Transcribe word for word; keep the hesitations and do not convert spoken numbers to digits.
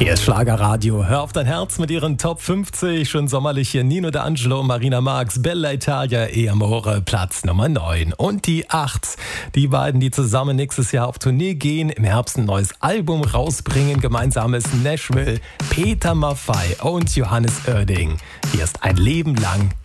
Hier ist Schlagerradio. Hör auf dein Herz mit ihren Top fünfzig. Schön sommerlich hier. Nino D'Angelo, Marina Marx, Bella Italia, E Amore, Platz Nummer neun. Und die acht. Die beiden, die zusammen nächstes Jahr auf Tournee gehen, im Herbst ein neues Album rausbringen. Gemeinsames Nashville. Peter Maffay und Johannes Oerding. Hier ist Ein Leben lang